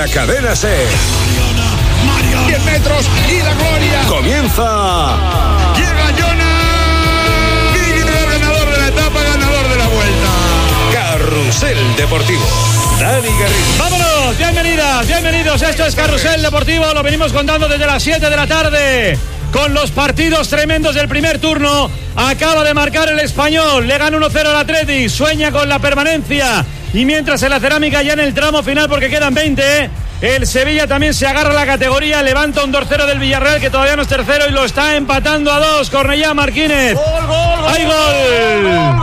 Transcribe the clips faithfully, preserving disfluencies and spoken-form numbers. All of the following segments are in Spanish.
la Cadena SER. diez metros y la gloria. Comienza. Llega Jonas. Y ganador de la etapa, ganador de la vuelta. Carrusel Deportivo. Dani Garrido. ¡Vámonos! Bienvenidas, bienvenidos. Esto es Carrusel Deportivo. Lo venimos contando desde las siete de la tarde. Con los partidos tremendos del primer turno. Acaba de marcar el Español. Le gana uno cero al Athletic. Sueña con la permanencia. Y mientras en la Cerámica, ya en el tramo final, porque quedan veinte, el Sevilla también se agarra a la categoría. Levanta un dos cero del Villarreal, que todavía no es tercero, y lo está empatando a dos. Cornellá Martínez. ¡Gol, gol, gol! ¡Hay gol! ¡Gol,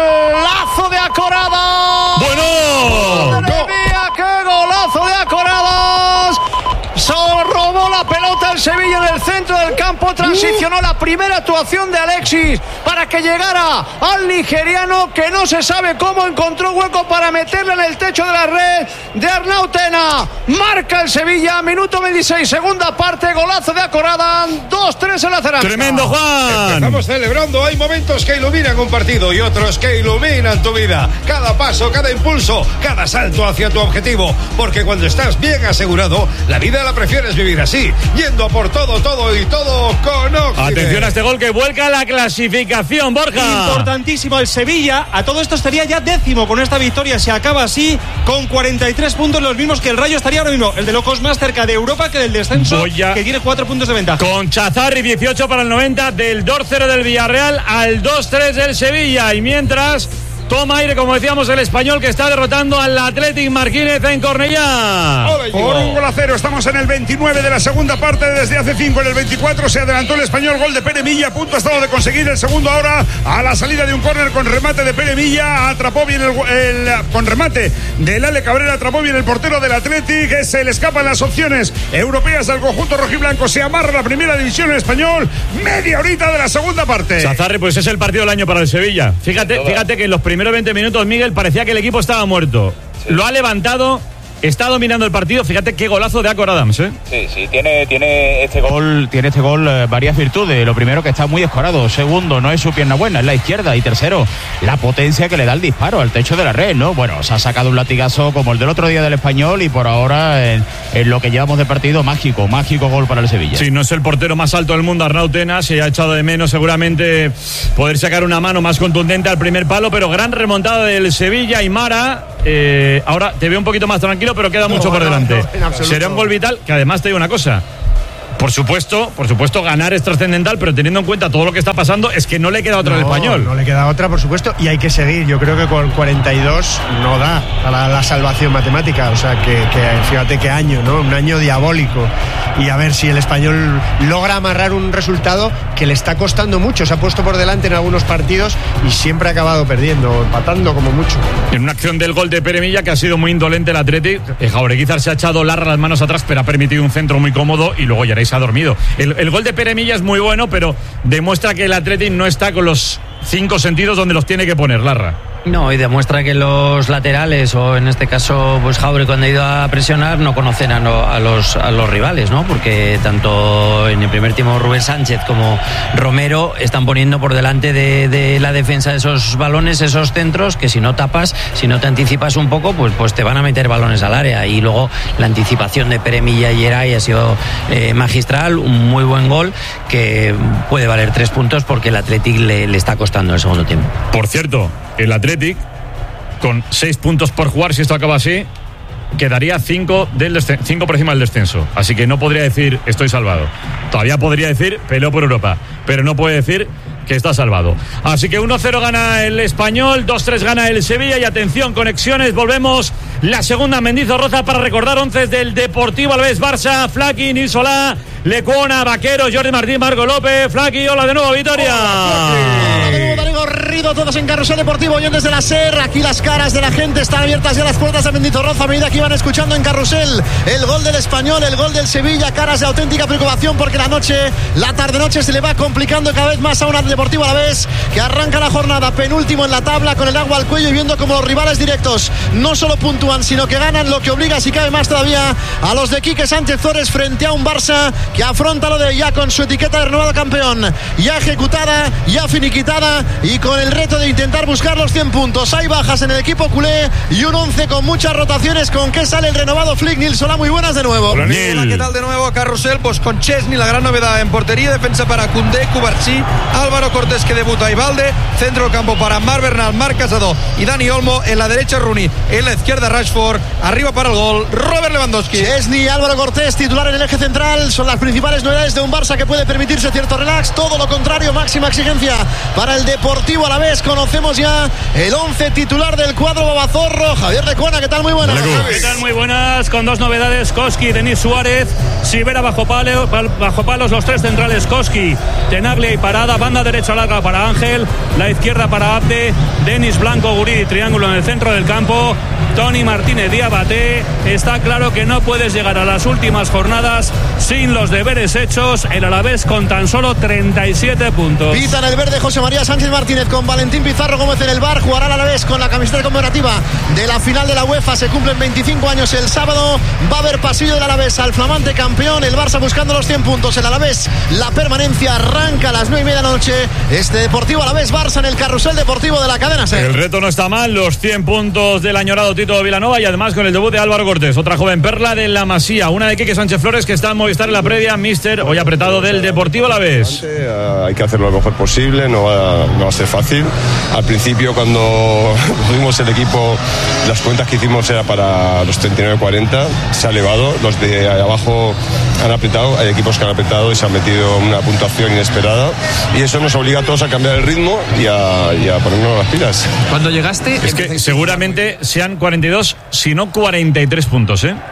golazo de Acorada! ¡Bueno! ¡Madre mía, qué golazo de Acoradas! Se robó la pelota el Sevilla en el centro del campo, transicionó la primera actuación de Alexis para que llegara al nigeriano, que no se sabe cómo encontró hueco para meterle en el techo de la red de Arnau Tena. Marca el Sevilla, minuto veintiséis, segunda parte, golazo de Acorada, dos tres en la Cerámica. ¡Tremendo, Juan! Estamos celebrando, hay momentos que iluminan un partido y otros que iluminan tu vida. Cada paso, cada impulso, cada salto hacia tu objetivo, porque cuando estás bien asegurado, la vida la prefieres vivir así, yendo a por todo, todo y todo con Oxide. Atención a este gol que vuelca la clasificación, Borja. Importantísimo el Sevilla. A todo esto estaría ya décimo con esta victoria. Se acaba así con cuarenta y tres puntos, los mismos que el Rayo. Estaría ahora mismo el de locos más cerca de Europa que del descenso, a... que tiene cuatro puntos de ventaja. Con Chazarri, dieciocho para el noventa, del dos cero del Villarreal al dos tres del Sevilla. Y mientras toma aire, como decíamos, el Español, que está derrotando al Athletic Martínez en Cornellá. Por un gol a cero, estamos en el veintinueve de la segunda parte. Desde hace cinco en el veinticuatro se adelantó el Español, gol de Pere Milla. A punto ha estado de conseguir el segundo ahora a la salida de un córner con remate de Pere Milla. Atrapó bien el, el con remate del Ale Cabrera, atrapó bien el portero del Athletic. Se le escapan las opciones europeas al conjunto rojiblanco. Se amarra la primera división en Español. Media horita de la segunda parte. Chazarri, pues es el partido del año para el Sevilla. Fíjate, fíjate que en los primeros veinte minutos, Miguel, parecía que el equipo estaba muerto. Sí. Lo ha levantado, está dominando el partido. Fíjate qué golazo de Acor Adams, ¿eh? Sí, sí, tiene, tiene este gol, tiene este gol eh, varias virtudes. Lo primero, que está muy escorado. Segundo, no es su pierna buena, es la izquierda. Y tercero, la potencia que le da el disparo al techo de la red, ¿no? Bueno, se ha sacado un latigazo como el del otro día del Español, y por ahora, en, en lo que llevamos de partido, mágico, mágico gol para el Sevilla. Sí, no es el portero más alto del mundo, Arnau Tena. Se ha echado de menos seguramente poder sacar una mano más contundente al primer palo, pero gran remontada del Sevilla. Y Mara, eh, ahora te veo un poquito más tranquilo, pero queda mucho no, por no, delante. No, será un gol vital, que además te digo una cosa. Por supuesto, por supuesto, ganar es trascendental, pero teniendo en cuenta todo lo que está pasando, es que no le queda otra no, al Español. No le queda otra, por supuesto, y hay que seguir. Yo creo que con cuarenta y dos no da a la, la salvación matemática. O sea, que, que fíjate qué año, ¿no? Un año diabólico. Y a ver si el Español logra amarrar un resultado que le está costando mucho. Se ha puesto por delante en algunos partidos y siempre ha acabado perdiendo, empatando como mucho. En una acción del gol de Pere Milla, que ha sido muy indolente el Athletic, Jaureguizar se ha echado larga las manos atrás, pero ha permitido un centro muy cómodo, y luego Yaray se ha dormido. El, el gol de Pere Milla es muy bueno, pero demuestra que el Athletic no está con los cinco sentidos donde los tiene que poner, Larra. No, y demuestra que los laterales, o en este caso pues Jaure, cuando ha ido a presionar, no conocen a, no, a, los, a los rivales, ¿no? Porque tanto en el primer tiempo Rubén Sánchez como Romero están poniendo por delante de, de la defensa de esos balones, esos centros, que si no tapas, si no te anticipas un poco, pues, pues te van a meter balones al área. Y luego la anticipación de Pere Milla y Yeray ha sido eh, magistral, un muy buen gol que puede valer tres puntos, porque el Athletic le, le está costando el segundo tiempo. Por cierto, el Athletic, con seis puntos por jugar, si esto acaba así, quedaría cinco, del descen- cinco por encima del descenso. Así que no podría decir estoy salvado. Todavía podría decir peleo por Europa, pero no puede decir que está salvado. Así que uno cero gana el Español, dos tres gana el Sevilla. Y atención, conexiones, volvemos la segunda Mendizorroza para recordar once del Deportivo Alavés. Barça, Flaki, Nil Solá, Lecuona, Vaquero, Jordi Martín, Marco López. Flaki, hola de nuevo, Vitoria. Hola de nuevo, Dani Garrido, todos en Carrusel Deportivo, oyentes de la SER. Aquí las caras de la gente están abiertas ya las puertas de Mendizorroza a medida que iban escuchando en Carrusel el gol del Español, el gol del Sevilla. Caras de auténtica preocupación, porque la noche, la tarde-noche se le va complicando cada vez más a una Deportivo Alavés, que arranca la jornada penúltimo en la tabla, con el agua al cuello, y viendo como los rivales directos no solo puntúan, sino que ganan, lo que obliga, si cabe más todavía, a los de Quique Sánchez Flores, frente a un Barça que afronta lo de ya con su etiqueta de renovado campeón, ya ejecutada, ya finiquitada, y con el reto de intentar buscar los cien puntos. Hay bajas en el equipo culé y un once con muchas rotaciones. ¿Con qué sale el renovado Flick? Nils, hola, muy buenas de nuevo. Hola, Hola, ¿qué tal de nuevo? Carrusel, pues con Chesney, la gran novedad en portería, defensa para Koundé, Cubarsí, Álvaro Cortés que debuta y Valde, centro del campo para Mar Bernal, Marc Casado y Dani Olmo, en la derecha Rooney, en la izquierda Rashford, arriba para el gol Robert Lewandowski. Chesney, Álvaro Cortés, titular en el eje central, son las principales novedades de un Barça que puede permitirse cierto relax, todo lo contrario, máxima exigencia para el Deportivo Alavés. Conocemos ya el once titular del cuadro babazorro. Javier Lecuona, ¿qué tal? Muy buenas. ¿Qué tal? Muy buenas, con dos novedades: Koski, Denis Suárez, Sivera bajo, palo, bajo palos, los tres centrales Koski, Tenaglia y Parada, banda derecha larga para Ángel, la izquierda para Abde, Denis, Blanco, Guridi, triángulo en el centro del campo, Tony Martínez, Diabaté. Está claro que no puedes llegar a las últimas jornadas sin los deberes hechos. El Alavés con tan solo treinta y siete puntos. Pita en el verde José María Sánchez Martínez con Valentín Pizarro Gómez en el bar. Jugará el Alavés con la camiseta conmemorativa de la final de la UEFA. Se cumplen veinticinco años el sábado. Va a haber pasillo del Alavés al flamante campeón. El Barça buscando los cien puntos. El Alavés, la permanencia, arranca a las nueve y media de la noche. Este Deportivo Alavés Barça en el carrusel deportivo de la cadena SER. El reto no está mal, los cien puntos del añorado Tito Vilanova y además con el debut de Álvaro Cortés, otra joven perla de la Masía, una de Quique Sánchez Flores que está en Movistar en la previa, míster hoy apretado del Deportivo Alavés. Hay que hacerlo lo mejor posible, no va, no va a ser fácil. Al principio cuando tuvimos el equipo, las cuentas que hicimos era para los treinta y nueve cuarenta, se ha elevado, los de abajo han apretado, hay equipos que han apretado y se han metido una puntuación inesperada y eso nos obliga a todos a cambiar el ritmo y a, y a ponernos las pilas. Cuando llegaste... Es que seguramente sean cuarenta y dos, si no cuarenta y tres puntos, ¿eh?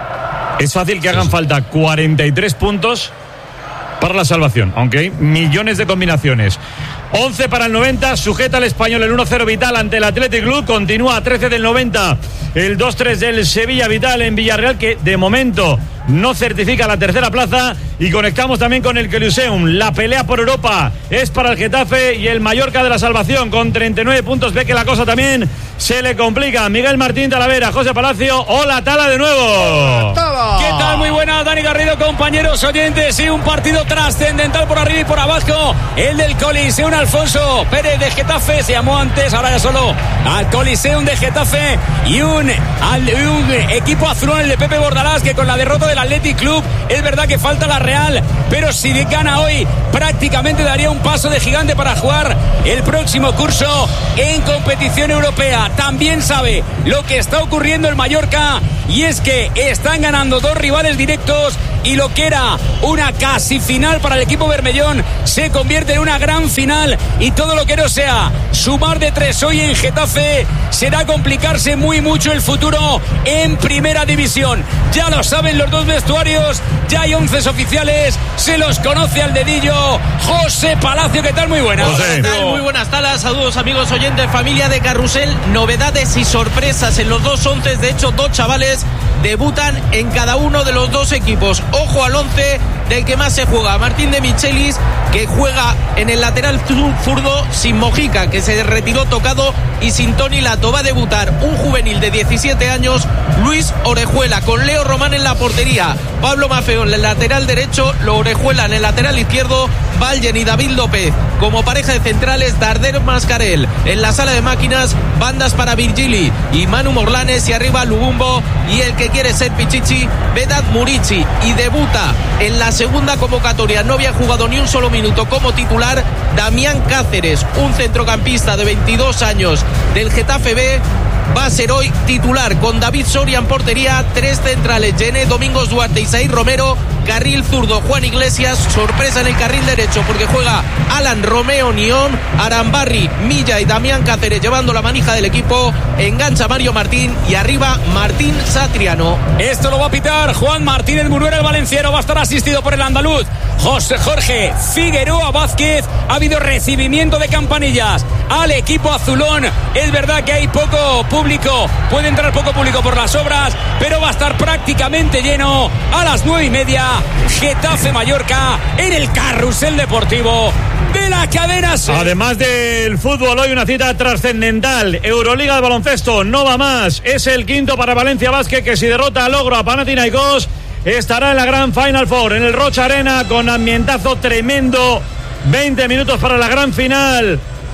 Es fácil que hagan falta cuarenta y tres puntos para la salvación, aunque hay millones de combinaciones. once para el noventa, sujeta al Español el uno cero Vital ante el Athletic Club, continúa a trece del noventa el dos tres del Sevilla Vital en Villarreal, que de momento no certifica la tercera plaza. Y conectamos también con el Coliseum. La pelea por Europa es para el Getafe y el Mallorca de la salvación con treinta y nueve puntos. Ve que la cosa también se le complica. Miguel Martín Talavera, José Palacio. Hola, Tala de nuevo. ¿Qué tal? Muy buena, Dani Garrido, compañeros oyentes. Sí, un partido trascendental por arriba y por abajo. El del Coliseum Alfonso Pérez de Getafe. Se llamó antes, ahora ya solo al Coliseum de Getafe. Y un, al, un equipo azulón, el de Pepe Bordalás, que con la derrota del Athletic Club, es verdad que falta la Real, pero si gana hoy prácticamente daría un paso de gigante para jugar el próximo curso en competición europea. También sabe lo que está ocurriendo el Mallorca, y es que están ganando dos rivales directos y lo que era una casi final para el equipo bermellón se convierte en una gran final, y todo lo que no sea sumar de tres hoy en Getafe será complicarse muy mucho el futuro en primera división. Ya lo saben los dos vestuarios, ya hay once oficiales, se los conoce al dedillo. José Palacio, ¿qué tal? Muy buenas. ¿Qué tal? Muy buenas, Talas. Saludos, amigos oyentes, familia de Carrusel. Novedades y sorpresas en los dos once. De hecho, dos chavales debutan en cada uno de los dos equipos. Ojo al once del que más se juega. Martín de Michelis, que juega en el lateral zurdo sin Mojica, que se retiró tocado, y sin Toni Lato. Va a debutar un juvenil de diecisiete años, Luis Orejuela, con Leo Román en la portería, Pablo Mafeo en el lateral derecho, lo Orejuela en el lateral izquierdo, Valgen y David López como pareja de centrales, Darder Mascarel en la sala de máquinas, bandas para Virgili y Manu Morlanes, y arriba Lubumbo y el que quiere ser Pichichi, Vedat Murici, y debuta en la segunda convocatoria, no había jugado ni un solo minuto como titular, Damián Cáceres, un centrocampista de veintidós años del Getafe B. Va a ser hoy titular con David Soria en portería, tres centrales, Gené, Domingos Duarte y Saír Romero, carril zurdo Juan Iglesias, sorpresa en el carril derecho porque juega Alan Romeo Nión, Arambarri, Milla y Damián Cáceres llevando la manija del equipo, engancha Mario Martín y arriba Martín Satriano. Esto lo va a pitar Juan Martínez Munuera, el valenciano, va a estar asistido por el andaluz José Jorge Figueroa Vázquez. Ha habido recibimiento de campanillas al equipo azulón. Es verdad que hay poco público, puede entrar poco público por las obras, pero va a estar prácticamente lleno a las nueve y media. Getafe Mallorca en el carrusel deportivo de la cadena SER. Además del fútbol, hoy una cita trascendental. Euroliga de baloncesto, no va más. Es el quinto para Valencia Basket, que si derrota a Logro a Panathinaikos estará en la gran Final Four en el Rocha Arena con ambientazo tremendo. veinte minutos para la gran final.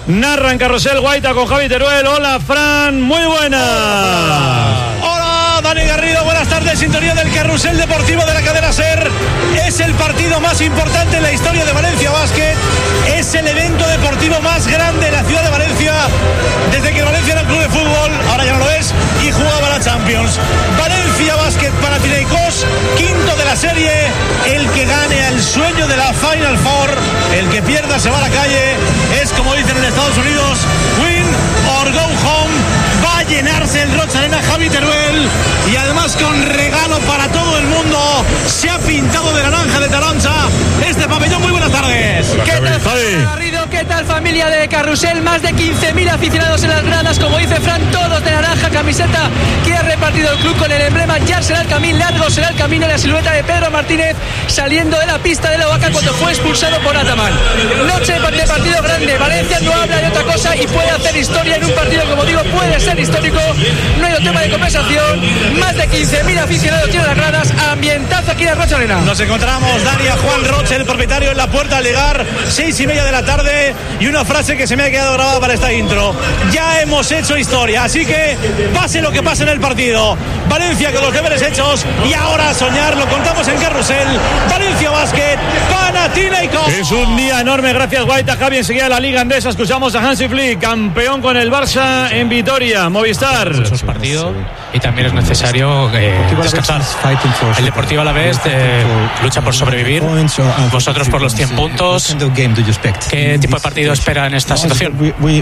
narra en Carrusel Guaita con Javi Teruel. Hola, Fran, muy buenas. Hola, Dani Garrido, buenas tardes. Sintonía del Carrusel Deportivo de la cadena SER. Es el partido más importante en la historia de Valencia Basket. Es el evento deportivo más grande en la ciudad de Valencia desde que Valencia era un club de fútbol, ahora ya no lo es, y jugaba la Champions. Valencia Basket Panathinaikos, quinto de la serie. El que gane al sueño de la Final Four, el que pierda se va a la calle. Es como dicen en Estados Unidos, win or go home. Va a llenarse el Rocha Arena, Javi Teruel, y además con regalo para todo el mundo. Se ha pintado de naranja de Taroncha este pabellón. Muy buenas tardes. Hola, ¿Qué tal, Garrido? ¿Qué tal, familia de Carrusel? Más de quince mil aficionados en las gradas, como dice Fran, todos de naranja camiseta que ha repartido el club con el emblema. Ya será el camino, largo será el camino, la silueta de Pedro Martínez saliendo de la pista de la Vaca cuando fue expulsado por Ataman. Noche de partido grande. Valencia no habla de otra cosa y puede hacer historia en un partido, como digo, puede ser histórico. No hay otro tema de conversación. Más de quince mil aficionados tienen las gradas. Ambientazo aquí en el Rocha Arena. Nos encontramos, Dani, a Juan Roche, el propietario, en la puerta al llegar, seis y media de la tarde, y una frase que se me ha quedado grabada para esta intro: ya hemos hecho historia, así que pase lo que pase en el partido, Valencia con los deberes hechos, y ahora a soñar. Lo contamos en Carrusel. Valencia Basket Panathinaikos. Es un día enorme, gracias Guaita. Javi, enseguida la Liga Andesa. Escuchamos a Hansi Flick, campeón con el Barça en Vitoria, Movistar. Es un partido y también es necesario eh, descansar. El Deportivo Alavés eh, lucha por sobrevivir, vosotros por los cien puntos. ¿Qué tipo de partido espera en esta situación?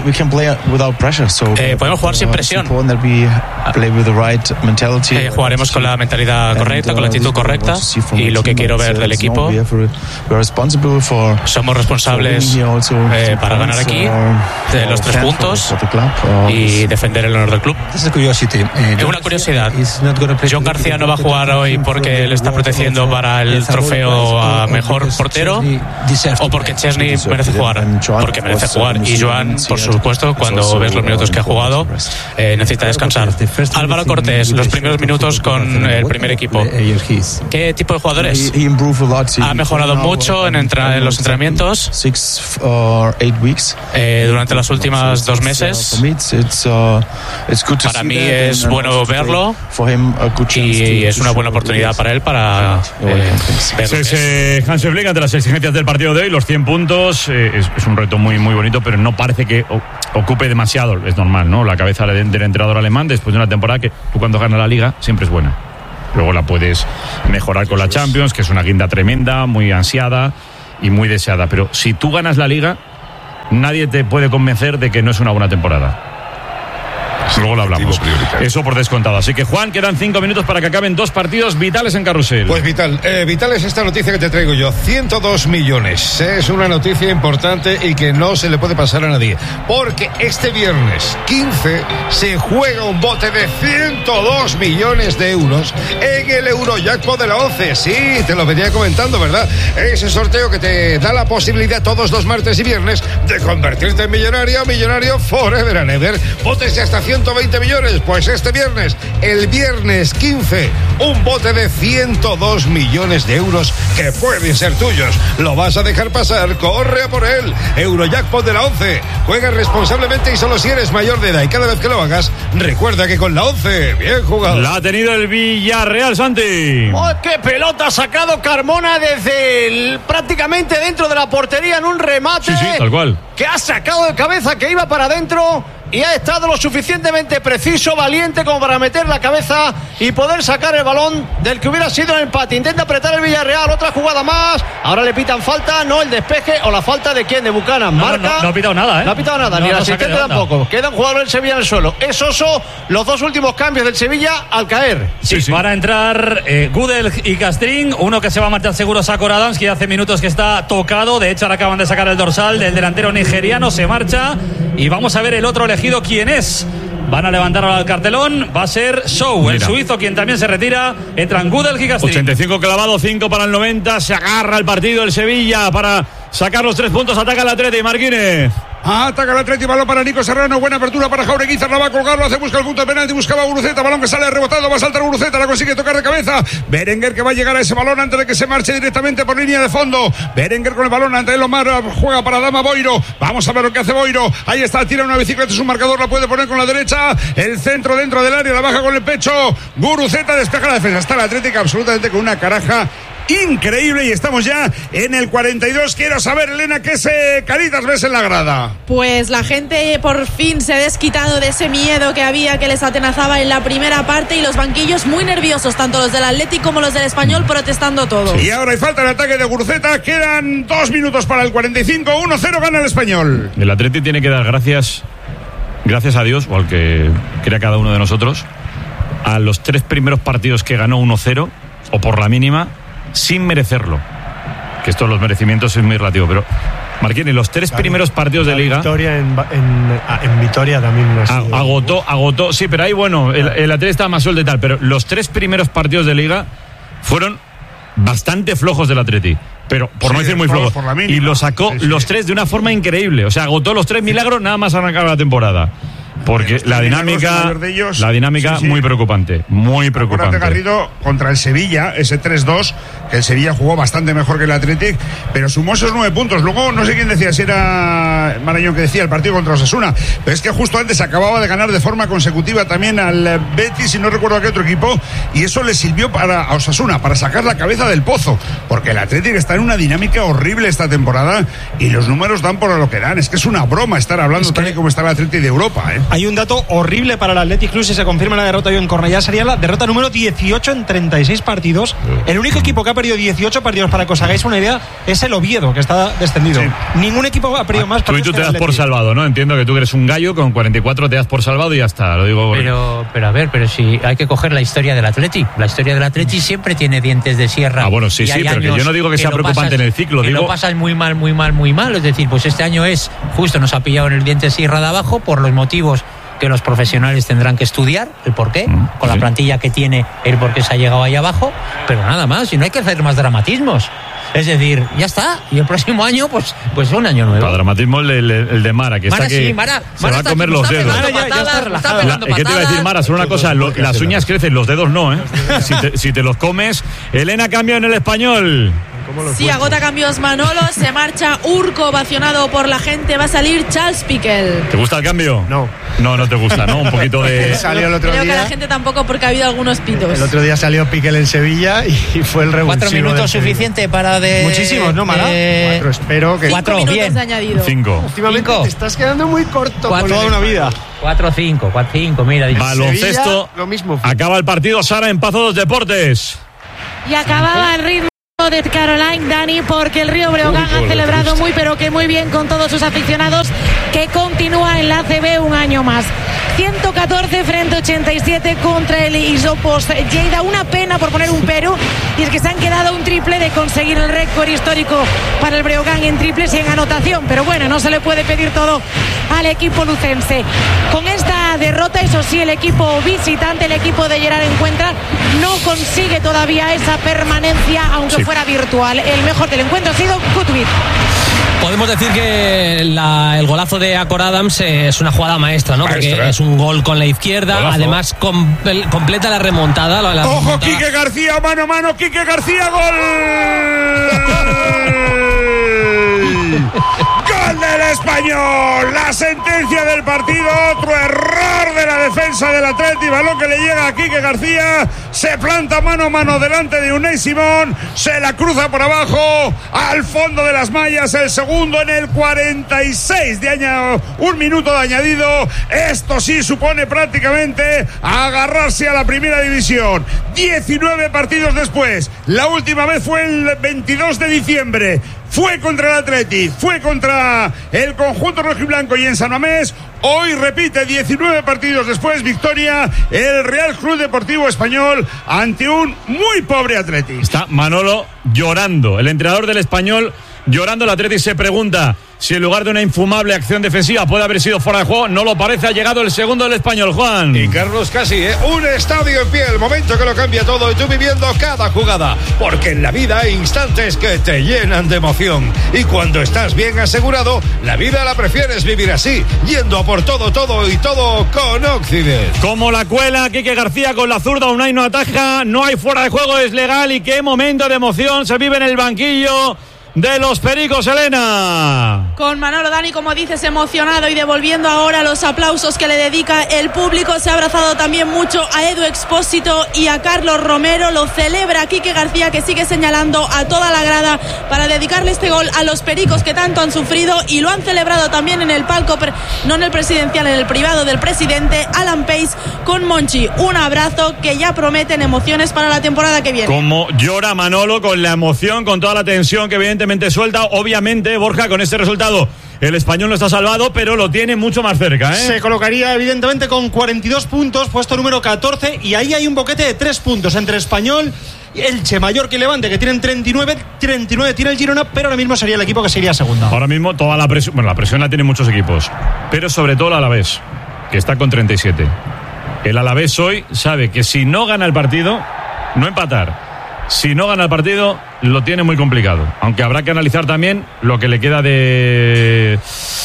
Eh, podemos jugar sin presión. Eh, jugaremos con la mentalidad correcta, con la actitud correcta, y lo que quiero ver del equipo. Somos responsables eh, para ganar aquí de los tres puntos y defender el honor del club. Eh, una curiosidad, John García no va a jugar hoy porque él está protegiendo para el trofeo a mejor portero, o porque Chesney merece jugar. Porque merece jugar, y Joan, por supuesto, cuando ves los minutos que ha jugado, eh, necesita descansar. Álvaro Cortés, los primeros minutos con el primer equipo. ¿Qué tipo de jugadores? Ha mejorado mucho en, entra- en los entrenamientos eh, durante las últimas dos meses. Para mí es bueno verlo, y es una buena oportunidad para él para eh, ver. Es eh, Hansi Flick ante las exigencias del partido de hoy. Los cien puntos eh, es, es un reto muy muy bonito, pero no parece que o, ocupe demasiado. Es normal, ¿no? La cabeza del, del entrenador alemán después de una temporada que tú, cuando ganas la Liga, siempre es buena. Luego la puedes mejorar con la Champions, que es una guinda tremenda, muy ansiada y muy deseada. Pero si tú ganas la Liga, nadie te puede convencer de que no es una buena temporada. Luego lo hablamos. Eso por descontado. Así que, Juan, quedan cinco minutos para que acaben dos partidos vitales en Carrusel. Pues vital. Eh, vital es esta noticia que te traigo yo. ciento dos millones. Es una noticia importante y que no se le puede pasar a nadie. Porque este viernes quince se juega un bote de ciento dos millones de euros en el Eurojackpot de la once. Sí, te lo venía comentando, ¿verdad? Ese sorteo que te da la posibilidad todos los martes y viernes de convertirte en millonario, millonario forever and ever. Botes de hasta ciento veinte millones, pues este viernes, el viernes quince, un bote de ciento dos millones de euros que pueden ser tuyos. ¿Lo vas a dejar pasar? Corre a por él. Eurojackpot de la once. Juega responsablemente y solo si eres mayor de edad, y cada vez que lo hagas, recuerda que con la once, bien jugado. La ha tenido el Villarreal, Santi. ¡Oh, qué pelota ha sacado Carmona desde el, prácticamente dentro de la portería en un remate! Sí, sí, tal cual. Que ha sacado de cabeza, que iba para adentro, y ha estado lo suficientemente preciso, valiente como para meter la cabeza y poder sacar el balón del que hubiera sido el empate. Intenta apretar el Villarreal, otra jugada más. Ahora le pitan falta, no el despeje o la falta de quién, de Buchanan. No, Marca. No, no, no ha pitado nada, ¿eh? No ha pitado nada, no, ni el no asistente tampoco. Queda un jugador del Sevilla en el suelo. Es Oso, los dos últimos cambios del Sevilla al caer. Sí, sí, sí. Van a entrar eh, Gudel y Castrín. Uno que se va a marchar seguro, Sakor Adams, que hace minutos que está tocado. De hecho, ahora acaban de sacar el dorsal del delantero nigeriano. Se marcha. Y vamos a ver el otro elegido quién es. Van a levantar ahora el cartelón. Va a ser Show, Mira. el suizo, quien también se retira. Entran Gudel y Castrín. ochenta y cinco clavado, cinco para el noventa. Se agarra el partido el Sevilla para sacar los tres puntos. Ataca el Atleti, Marquínez. Ataca el Atleti, balón para Nico Serrano, buena apertura para Jauregui, la va a colgar, lo hace, busca el punto de penalti, buscaba Guruceta, balón que sale rebotado, va a saltar Guruceta, la consigue tocar de cabeza. Berenguer que va a llegar a ese balón antes de que se marche directamente por línea de fondo. Berenguer con el balón ante él, Omar juega para Dama Boiro. Vamos a ver lo que hace Boiro. Ahí está, tira una bicicleta, es un marcador, la puede poner con la derecha. El centro dentro del área, la baja con el pecho. Guruceta despeja la defensa. Está la Atlética absolutamente con una caraja increíble y estamos ya en el cuarenta y dos. Quiero saber, Elena, ¿qué se caritas ves en la grada? Pues la gente por fin se ha desquitado de ese miedo que había, que les atenazaba en la primera parte, y los banquillos muy nerviosos, tanto los del Atlético como los del Español, protestando todos. Y ahora hay falta el ataque de Guruceta, quedan dos minutos para el cuarenta y cinco, uno cero gana el Español. El Atleti tiene que dar gracias, gracias a Dios, o al que crea cada uno de nosotros, a los tres primeros partidos que ganó uno cero, o por la mínima, sin merecerlo. Que esto de los merecimientos es muy relativo, pero Marquini, los tres claro, primeros partidos de Liga. Victoria en, en, en Vitoria también. A, agotó, agotó. Sí, pero ahí, bueno, el, el Atleti estaba más suelto y tal, pero los tres primeros partidos de Liga fueron bastante flojos del Atleti. Pero por sí, no decir muy flojos. Y lo sacó sí, sí. los tres de una forma increíble. O sea, agotó los tres milagros nada más arrancar la temporada. Porque la dinámica, ellos, la dinámica sí, sí. muy preocupante, muy preocupante. Acuérdate, Garrido, contra el Sevilla, ese tres dos, que el Sevilla jugó bastante mejor que el Athletic, pero sumó esos nueve puntos. Luego, no sé quién decía, si era Marañón que decía el partido contra Osasuna, pero es que justo antes acababa de ganar de forma consecutiva también al Betis, y no recuerdo a qué otro equipo, y eso le sirvió para a Osasuna, para sacar la cabeza del pozo, porque el Athletic está en una dinámica horrible esta temporada, y los números dan por lo que dan. Es que es una broma estar hablando es que... tal y como está el Athletic de Europa, ¿eh? Hay un dato horrible para el Athletic Club si se confirma la derrota hoy en Cornellá. Sería la derrota número dieciocho en treinta y seis partidos. El único equipo que ha perdido dieciocho partidos, para que os hagáis una idea, es el Oviedo, que está descendido. Sí. Ningún equipo ha perdido más partidos. Tú y tú te das por salvado, ¿no? Entiendo que tú eres un gallo, con cuarenta y cuatro te das por salvado y ya está. Lo digo. Pero, pero a ver, pero si hay que coger la historia del Athletic. La historia del Athletic siempre tiene dientes de sierra. Ah, bueno, sí, sí, pero que yo no digo que, que sea preocupante pasas, en el ciclo. Que digo... lo pasas muy mal, muy mal, muy mal. Es decir, pues este año es justo, nos ha pillado en el diente de sierra de abajo por los motivos que los profesionales tendrán que estudiar, el porqué, mm, con sí. la plantilla que tiene, el por qué se ha llegado ahí abajo, pero nada más, y no hay que hacer más dramatismos. Es decir, ya está, y el próximo año, pues, pues un año nuevo. Para dramatismo el, el, el de Mara, que Mara, está que sí, Mara, se Mara va a comer los dedos. Mara ya, ya está relajada. La, ¿Qué te iba a decir, Mara? Solo una cosa, lo, las uñas crecen, los dedos no, ¿eh? Si te, si te los comes. Elena, cambio en el Español. Sí, agota cambios Manolo, se marcha Urco, ovacionado por la gente, va a salir Charles Piquel. ¿Te gusta el cambio? No. No, no te gusta, ¿no? Un poquito de... Salió el otro Creo día. que a la gente tampoco, porque ha habido algunos pitos. El otro día salió Piquel en Sevilla y fue el revulsivo. Cuatro minutos suficiente para de... Muchísimos, ¿no, Mara? De... Cuatro, espero que... Cinco Cuatro, minutos bien. de añadido. Cinco. Últimamente Cinco. te estás quedando muy corto. Cuatro, toda una vida. Cuatro, cinco, cuatro, cinco, mira. Baloncesto. Sevilla, lo mismo. Acaba el partido, Sara, en Pazo dos Deportes. Y acababa el ritmo de Caroline, Dani, porque el Río Breogán Uy, ha celebrado muy pero que muy bien con todos sus aficionados, que continúa en la A C B un año más. ciento catorce frente a ochenta y siete contra el Isopos Lleida. Una pena, por poner un pero, y es que se han quedado un triple de conseguir el récord histórico para el Breogán en triples y en anotación, pero bueno, no se le puede pedir todo al equipo lucense. Con esta derrota, eso sí, el equipo visitante, el equipo de Gerard Encuentra, no consigue todavía esa permanencia, aunque sí. fuera virtual. El mejor del encuentro ha sido Kutwit. Podemos decir que la, el golazo de Acor Adams es una jugada maestra, ¿no? Porque maestra. Es un gol con la izquierda, golazo. Además com, completa la remontada. La, la ¡Ojo, remontada. Quique García, mano a mano, Quique García, gol! ¡Gol del Español! La sentencia del partido, otro error de la defensa del Atleti, balón que le llega a Quique García, se planta mano a mano delante de Unai Simón, se la cruza por abajo, al fondo de las mallas, el segundo en el cuarenta y seis de año, un minuto de añadido. Esto sí supone prácticamente agarrarse a la primera división. diecinueve partidos después, la última vez fue el veintidós de diciembre. Fue contra el Atleti, fue contra el conjunto rojiblanco y en San Mamés. Hoy repite, diecinueve partidos después, victoria el Real Club Deportivo Español ante un muy pobre Atleti. Está Manolo llorando. El entrenador del Español llorando. El Atleti se pregunta si en lugar de una infumable acción defensiva puede haber sido fuera de juego. No lo parece, ha llegado el segundo del Español, Juan. Y Carlos casi, ¿eh? Un estadio en pie, el momento que lo cambia todo y tú viviendo cada jugada. Porque en la vida hay instantes que te llenan de emoción. Y cuando estás bien asegurado, la vida la prefieres vivir así, yendo a por todo, todo y todo con Occident. Como la cuela, Quique García con la zurda, Unai no ataja, no hay fuera de juego, es legal. Y qué momento de emoción se vive en el banquillo de los Pericos, Elena. Con Manolo, Dani, como dices, emocionado y devolviendo ahora los aplausos que le dedica el público. Se ha abrazado también mucho a Edu Expósito y a Carlos Romero. Lo celebra Quique García, que sigue señalando a toda la grada para dedicarle este gol a los Pericos, que tanto han sufrido, y lo han celebrado también en el palco, no en el presidencial, en el privado del presidente Alan Pace con Monchi. Un abrazo que ya prometen emociones para la temporada que viene. Como llora Manolo con la emoción, con toda la tensión que evidentemente suelta. Obviamente, Borja, con este resultado el Español no está salvado, pero lo tiene mucho más cerca, ¿eh? Se colocaría evidentemente con cuarenta y dos puntos, puesto número catorce, y ahí hay un boquete de tres puntos entre Español, Elche, Mallorca y Levante, que tienen treinta y nueve, treinta y nueve tiene el Girona, pero ahora mismo sería el equipo que sería segundo. Ahora mismo toda la presión, bueno, la presión la tienen muchos equipos, pero sobre todo el Alavés, que está con treinta y siete. El Alavés hoy sabe que si no gana el partido, no empatar, si no gana el partido, lo tiene muy complicado. Aunque habrá que analizar también lo que le queda de,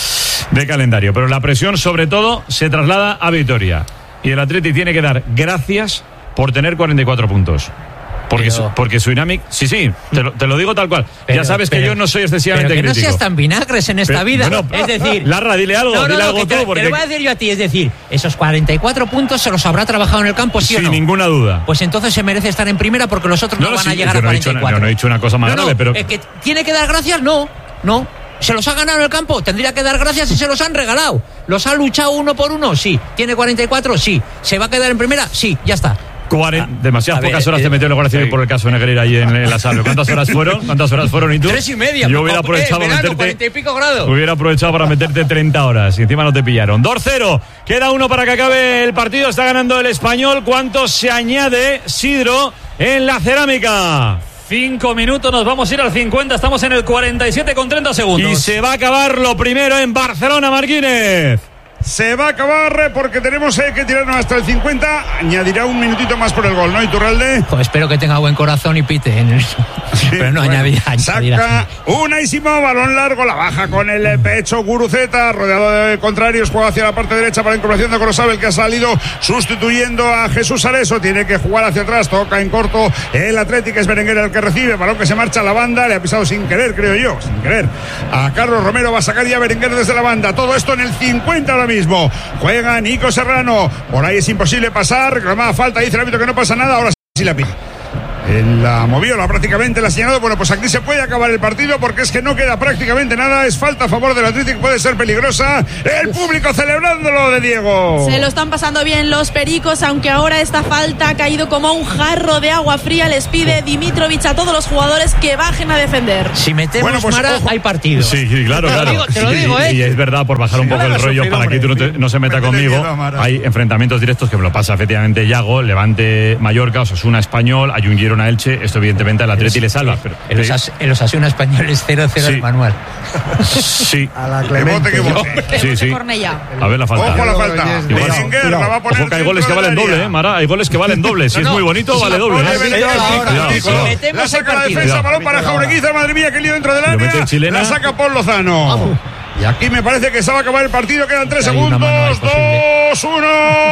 de calendario. Pero la presión, sobre todo, se traslada a Vitoria. Y el Atleti tiene que dar gracias por tener cuarenta y cuatro puntos. Porque, Pero... su, porque su Inamic, sí, sí, te lo, te lo digo tal cual. Pero, ya sabes pero, que yo no soy excesivamente pero que crítico. no seas tan vinagres en esta Pero, vida. bueno, es decir, Larra, dile algo, no, no, dile no, algo te, tú. Porque... te lo voy a decir yo a ti, es decir, esos cuarenta y cuatro puntos se los habrá trabajado en el campo, ¿sí o no? Sin ninguna duda. Pues entonces se merece estar en primera, porque los otros no, no van sí, a llegar yo a no cuarenta y cuatro. He dicho, yo no he dicho una cosa más no, grave, no, pero... Es que tiene que dar gracias, no, no. ¿Se los ha ganado en el campo? Tendría que dar gracias y se los han regalado. ¿Los ha luchado uno por uno? Sí. ¿Tiene cuarenta y cuatro? Sí. ¿Se va a quedar en primera? Sí, ya está. cuarenta, demasiadas ver, pocas horas eh, te metió el Guardia Civil sí. por el caso de Negreira ahí en, en la sala. ¿Cuántas horas fueron? ¿Cuántas horas fueron? ¿Y tú? Tres y media. Yo hubiera aprovechado eh, para meterte. cuarenta y pico grados. Hubiera aprovechado para meterte treinta horas y encima no te pillaron. dos cero. Queda uno para que acabe el partido. Está ganando el Español. ¿Cuánto se añade, Sidro, en la cerámica? Cinco minutos, nos vamos a ir al cincuenta. Estamos en el cuarenta y siete con treinta segundos. Y se va a acabar lo primero en Barcelona, Marquínez. Se va a acabar porque tenemos eh, que tirarnos hasta el cincuenta. Añadirá un minutito más por el gol, ¿no? Iturralde. Pues espero que tenga buen corazón y pite en el... sí, pero no, bueno, añadirá, añadirá. Saca Unaísimo, balón largo, la baja con el pecho Guruceta, rodeado de contrarios, juega hacia la parte derecha para la incorporación de Corosabel, que ha salido sustituyendo a Jesús Areso. Tiene que jugar hacia atrás, toca en corto el Atlético, es Berenguer el que recibe, balón que se marcha a la banda, le ha pisado sin querer, creo yo, sin querer a Carlos Romero. Va a sacar ya Berenguer desde la banda, todo esto en el cincuenta ahora mismo. Juega Nico Serrano, por ahí es imposible pasar, reclamada falta, dice el árbitro que no pasa nada, ahora sí la pide. Él la movió, la prácticamente la ha señalado. Bueno, pues aquí se puede acabar el partido porque es que no queda prácticamente nada. Es falta a favor del Atlético, puede ser peligrosa. El público celebrándolo de Diego. Se lo están pasando bien los Pericos, aunque ahora esta falta ha caído como un jarro de agua fría. Les pide Dimitrovic a todos los jugadores que bajen a defender. Si metemos bueno, pues, Mara, ojo. Hay partido. Sí, claro, te claro. Lo digo, te lo digo, ¿eh? Y, y es verdad, por bajar sí, un poco el rollo, para que tú no, te, no se meta conmigo. Hay enfrentamientos directos que me lo pasa efectivamente Yago, Levante Mallorca, Osasuna Español, hay un Girona Elche. Esto evidentemente al Atleti le salva. Pero, el, Osas, el Osasuna Español es cero cero sí. el manual. Sí. A la Clemente. Que bote, que bote. Sí, sí. A ver la falta. Ojo a la falta. Berenguer la va a poner. Ojo que hay goles que valen doble, ¿eh, Mara? Hay goles que valen doble. Si no, es muy bonito, no, vale doble. ¿eh? Si la saca la defensa, balón para Jaureguiza. Madre mía, que lío dentro del área. La saca Paul Lozano. Y aquí me parece que se va a acabar el partido. Quedan tres segundos. dos uno.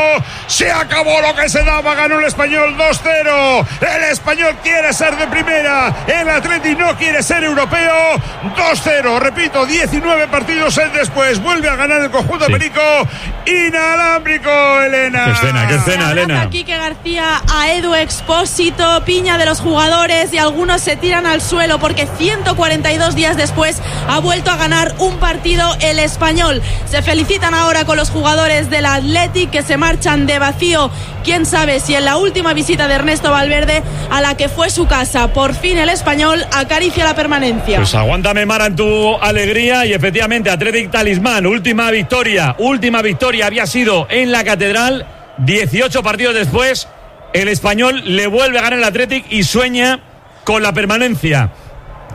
Se acabó lo que se daba. Ganó el Español dos cero. El Español quiere ser de primera. El Atleti no quiere ser europeo. dos cero. Repito, diecinueve partidos después. Vuelve a ganar el conjunto sí. Perico. Inalámbrico, Elena. Qué escena, qué escena, Elena. Aquí que García a Edu Expósito, piña de los jugadores, y algunos se tiran al suelo porque ciento cuarenta y dos días después ha vuelto a ganar un partido el Español. Se felicitan ahora con los jugadores del Athletic, que se marchan de vacío. Quién sabe si en la última visita de Ernesto Valverde, a la que fue su casa, por fin el Español acaricia la permanencia. Pues aguántame, Mara, en tu alegría. Y efectivamente, Athletic talismán, última victoria, última victoria había sido en la Catedral. dieciocho partidos después, el Español le vuelve a ganar el Athletic y sueña con la permanencia.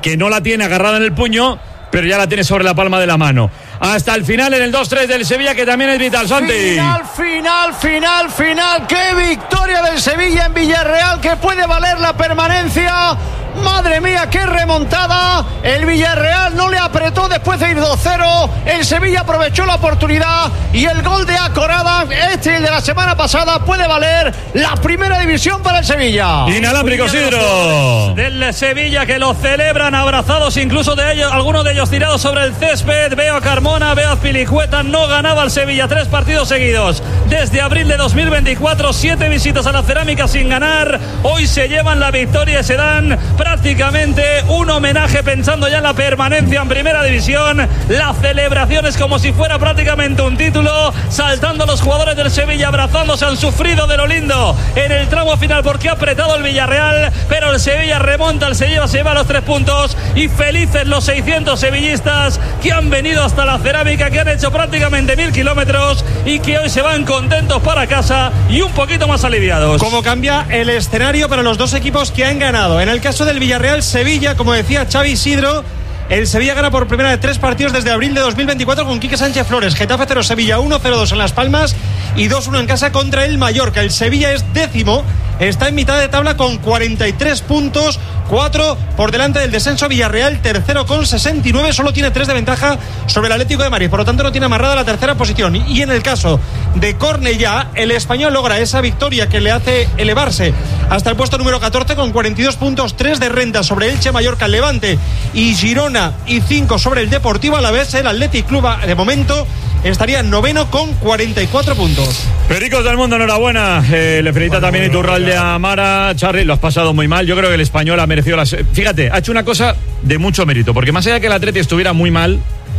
que no la tiene agarrada en el puño, pero ya la tiene sobre la palma de la mano. Hasta el final en el dos tres del Sevilla, que también es vital, Santi. Final, final, final, final. ¡Qué victoria del Sevilla en Villarreal, que puede valer la permanencia! Madre mía, qué remontada. El Villarreal no le apretó después de ir dos cero. El Sevilla aprovechó la oportunidad y el gol de Acorada, este el de la semana pasada, puede valer la primera división para el Sevilla. Inalámbrico, Sidro. Del Sevilla, que lo celebran abrazados, incluso de ellos, algunos de ellos tirados sobre el césped. Veo a Carmona, veo a Pilicueta. No ganaba el Sevilla tres partidos seguidos desde abril de dos mil veinticuatro. Siete visitas a la Cerámica sin ganar. Hoy se llevan la victoria y se dan prácticamente un homenaje pensando ya en la permanencia en primera división. La celebración es como si fuera prácticamente un título, saltando los jugadores del Sevilla, abrazándose. Han sufrido de lo lindo en el tramo final porque ha apretado el Villarreal, pero el Sevilla remonta, el Sevilla se lleva los tres puntos y felices los seiscientos sevillistas que han venido hasta la Cerámica, que han hecho prácticamente mil kilómetros y que hoy se van contentos para casa y un poquito más aliviados. ¿Cómo cambia el escenario para los dos equipos que han ganado? En el caso del Villarreal Sevilla, como decía Xavi Isidro, el Sevilla gana por primera de tres partidos desde abril de dos mil veinticuatro con Quique Sánchez Flores. Getafe cero, Sevilla uno, cero dos en Las Palmas y dos uno en casa contra el Mallorca. El Sevilla es décimo, está en mitad de tabla con cuarenta y tres puntos, cuatro por delante del descenso. Villarreal tercero con sesenta y nueve, solo tiene tres de ventaja sobre el Atlético de Madrid, por lo tanto no tiene amarrada la tercera posición. Y en el caso de Cornellá, el Español logra esa victoria que le hace elevarse hasta el puesto número catorce con cuarenta y dos puntos, tres de renta sobre Elche, Mallorca, Levante y Girona y cinco sobre el Deportivo Alavés. El Athletic Club de momento estaría noveno con cuarenta y cuatro puntos. Pericos del Mundo, enhorabuena. Eh, le felicita bueno, también bueno, Iturralde a Mara. Charly, lo has pasado muy mal. Yo creo que el Español ha merecido las... Fíjate, ha hecho una cosa de mucho mérito, porque más allá de que el Atleti estuviera muy mal,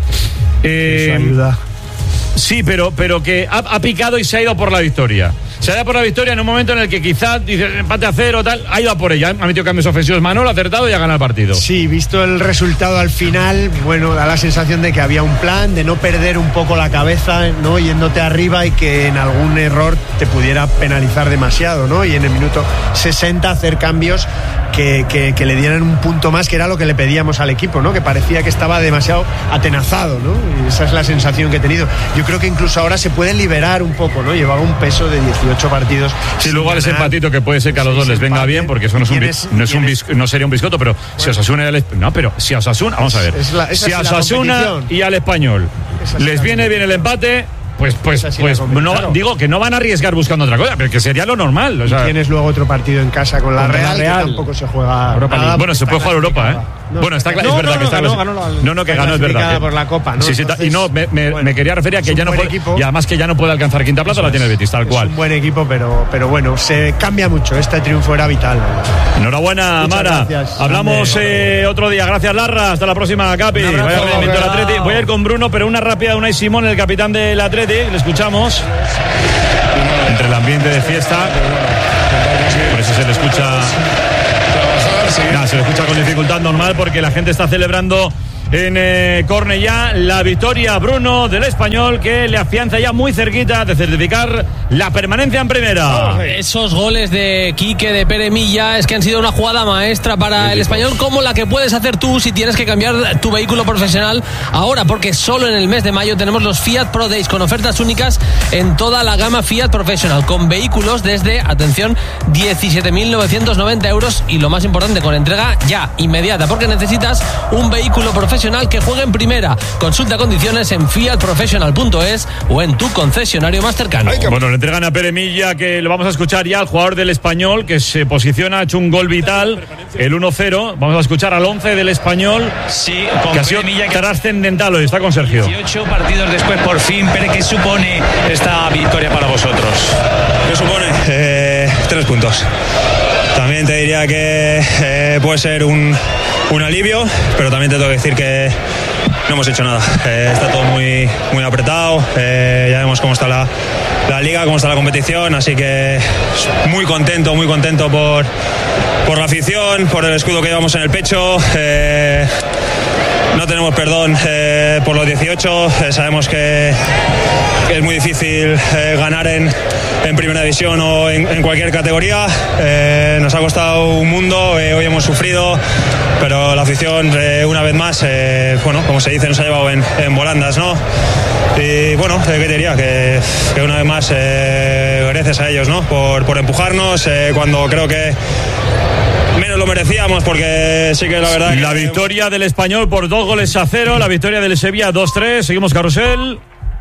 eh, eso ayuda. Sí, pero, pero que ha, ha picado y se ha ido por la victoria. Se ha ido por la victoria en un momento en el que quizás dice empate a cero, tal, ha ido a por ella. Ha metido cambios ofensivos. Manolo ha acertado y ha ganado el partido. Sí, visto el resultado al final, bueno, da la sensación de que había un plan, de no perder un poco la cabeza, ¿no? Yéndote arriba y que en algún error te pudiera penalizar demasiado, ¿no? Y en el minuto sesenta hacer cambios que, que, que le dieran un punto más, que era lo que le pedíamos al equipo, ¿no? Que parecía que estaba demasiado atenazado, ¿no? Y esa es la sensación que he tenido. Yo creo que incluso ahora se puede liberar un poco, ¿no? Llevaba un peso de dieciocho partidos. Sí, luego al ese empatito que puede ser que a los sí, dos les venga bien, porque eso no es un, bis, no, es un bis, no sería un biscoto, pero si Osasuna y al, no, pero si a Osasuna, vamos a ver, es la, si a Osasuna y al Español les viene bien el empate, pues pues pues no, claro. Digo que no van a arriesgar buscando otra cosa, pero que sería lo normal. O sea, tienes luego otro partido en casa con la, con Real, la Real, que tampoco se juega Europa nada. Bueno, se puede jugar Europa, ¿eh? No, bueno, está claro, no, es verdad no, que está ganó, ganó, ganó, no, no, que ganó, es verdad. Por la Copa, ¿no? Sí, sí, Entonces, y no, me, me, bueno, me quería referir a que ya no puede, equipo, y además que ya no puede alcanzar quinta plaza, la tiene el Betis, tal cual. Es un buen equipo, pero, pero bueno, se cambia mucho. Este triunfo era vital. Enhorabuena, Muchas Mara. Gracias. Hablamos eh, otro día. Gracias, Larra. Hasta la próxima, Capi. Vaya rendimiento del Atleti. Voy a ir con Bruno, pero una rápida, Unai Simón, el capitán del Atleti. Le escuchamos. Entre el ambiente de fiesta, por eso se le escucha. Nah, se le escucha con dificultad normal porque la gente está celebrando en eh, Cornellá la victoria, Bruno, del Español, que le afianza ya muy cerquita de certificar la permanencia en primera. Esos goles de Quique, de Pere Milla, es que han sido una jugada maestra para el Español, como la que puedes hacer tú si tienes que cambiar tu vehículo profesional ahora, porque solo en el mes de mayo tenemos los Fiat Pro Days con ofertas únicas en toda la gama Fiat Professional, con vehículos desde, atención, diecisiete mil novecientos noventa euros y lo más importante, con entrega ya, inmediata, porque necesitas un vehículo profesional que juegue en primera. Consulta condiciones en fiat professional punto es o en tu concesionario más cercano. Bueno, le entregan a Pere Milla, que lo vamos a escuchar ya, al jugador del Español, que se posiciona, ha hecho un gol vital, el uno cero. Vamos a escuchar al once del Español, sí, que ha sido trascendental hoy. Está con Sergio. dieciocho partidos después, por fin. Pere, ¿qué supone esta victoria para vosotros? ¿Qué supone? Eh, tres puntos. También te diría que eh, puede ser un, un alivio, pero también te tengo que decir que no hemos hecho nada. Eh, está todo muy, muy apretado, eh, ya vemos cómo está la, la liga, cómo está la competición, así que muy contento, muy contento por, por la afición, por el escudo que llevamos en el pecho. Eh, no tenemos perdón eh, por los dieciocho, eh, sabemos que, que es muy difícil eh, ganar en, en primera división o en, en cualquier categoría. Eh, nos nos ha costado un mundo, eh, hoy hemos sufrido, pero la afición eh, una vez más, eh, bueno, como se dice, nos ha llevado en, en volandas, ¿no? Y bueno, eh, ¿qué te diría? Que, que una vez más, eh, gracias a ellos, ¿no? Por, por empujarnos eh, cuando creo que menos lo merecíamos, porque sí que la verdad... La que... victoria del Español por dos goles a cero, la victoria del Sevilla dos tres, seguimos carrusel.